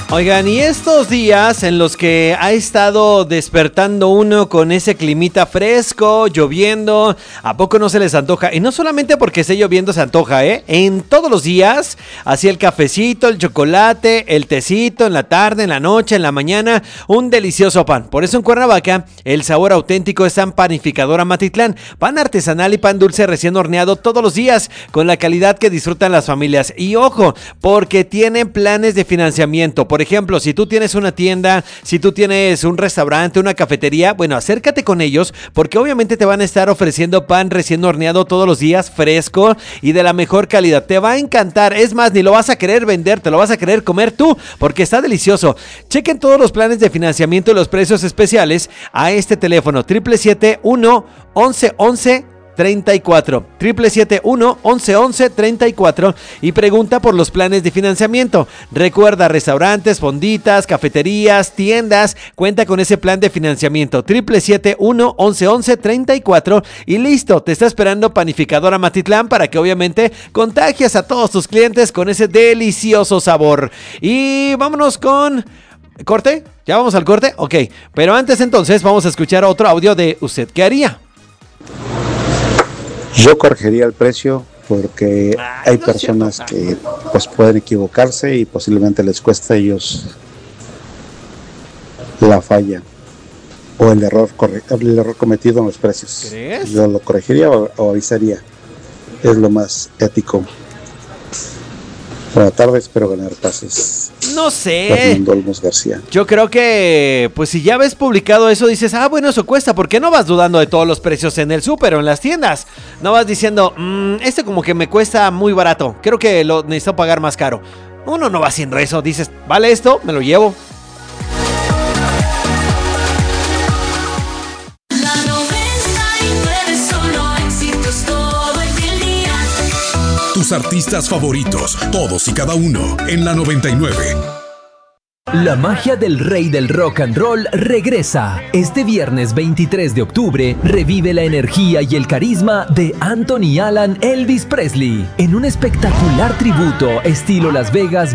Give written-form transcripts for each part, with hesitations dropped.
Oigan, y estos días en los que ha estado despertando uno con ese climita fresco, lloviendo, ¿a poco no se les antoja? Y no solamente porque esté lloviendo se antoja, ¿eh? En todos los días, así el cafecito, el chocolate, el tecito, en la tarde, en la noche, en la mañana, un delicioso pan. Por eso en Cuernavaca, el sabor auténtico es en Panificadora Matitlán. Pan artesanal y pan dulce recién horneado todos los días, con la calidad que disfrutan las familias. Y ojo, porque tienen planes de financiamiento. Por ejemplo, si tú tienes una tienda, si tú tienes un restaurante, una cafetería, bueno, acércate con ellos porque obviamente te van a estar ofreciendo pan recién horneado todos los días, fresco y de la mejor calidad. Te va a encantar, es más, ni lo vas a querer vender, te lo vas a querer comer tú porque está delicioso. Chequen todos los planes de financiamiento y los precios especiales a este teléfono 777-1-11-11 34 777-1-11-11-34 y pregunta por los planes de financiamiento. Recuerda, restaurantes, fonditas, cafeterías, tiendas, cuenta con ese plan de financiamiento 777-1-11-11-34 y listo, te está esperando Panificadora Matitlán para que obviamente contagies a todos tus clientes con ese delicioso sabor. Y vámonos con ¿corte? ¿Ya vamos al corte? Ok, pero antes entonces vamos a escuchar otro audio de ¿Usted qué haría? Yo corregiría el precio porque hay personas que pues pueden equivocarse y posiblemente les cuesta a ellos la falla o el error cometido en los precios. ¿Crees? Yo lo corregiría o avisaría. Es lo más ético. Buenas tardes, espero ganar pases. No sé. Fernando Olmos García. Yo creo que, pues si ya ves publicado eso, dices, bueno, eso cuesta. ¿Por qué no vas dudando de todos los precios en el súper o en las tiendas? No vas diciendo, este como que me cuesta muy barato. Creo que lo necesito pagar más caro. Uno no va haciendo eso. Dices, vale esto, me lo llevo. Tus artistas favoritos, todos y cada uno, en la 99. La magia del rey del rock and roll regresa. Este viernes 23 de octubre revive la energía y el carisma de Anthony Alan Elvis Presley en un espectacular tributo estilo Las Vegas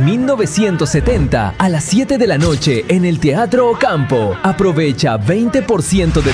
1970 a las 7 de la noche en el Teatro Ocampo. Aprovecha 20% de